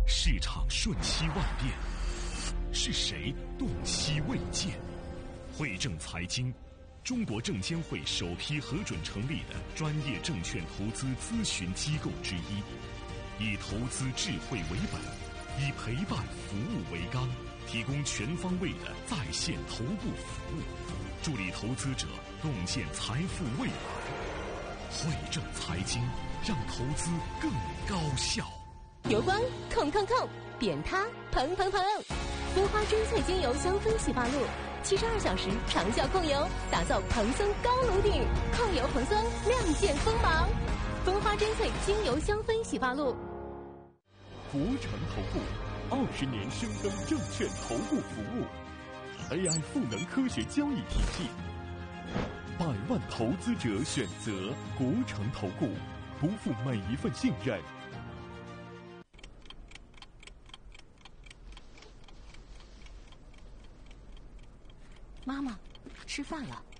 市场瞬息万变，是谁洞悉未见？汇正财经，中国证监会首批核准成立的专业证券投资咨询机构之一，以投资智慧为本，以陪伴服务为纲，提供全方位的在线头部服务，助力投资者洞见财富未来。汇正财经，让投资更高效。 油光控控控，扁塌蓬蓬蓬，蜂花珍萃精油香氛洗发露，72小时长效控油，打造蓬松高颅顶，抗油蓬松，亮剑锋芒。蜂花珍萃精油香氛洗发露。 国诚投顾20年深耕证券投顾服务 ，AI 赋能科学交易体系，100万投资者选择国诚投顾，不负每一份信任。 妈妈，吃饭了。